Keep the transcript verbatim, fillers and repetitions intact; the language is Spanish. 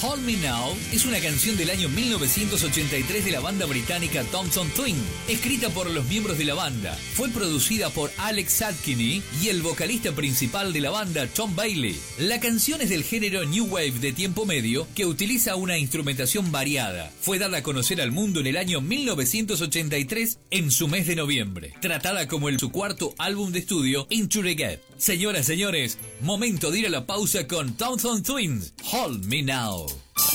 Hold Me Now es una canción del año mil novecientos ochenta y tres de la banda británica Thompson Twin, escrita por los miembros de la banda. Fue producida por Alex Sadkini y el vocalista principal de la banda, Tom Bailey. La canción es del género New Wave de tiempo medio, que utiliza una instrumentación variada. Fue dada a conocer al mundo en el año mil novecientos ochenta y tres, en su mes de noviembre, tratada como el su cuarto álbum de estudio, Into the Gap. Señoras, señores, momento de ir a la pausa con Thompson Twins, Hold Me Now.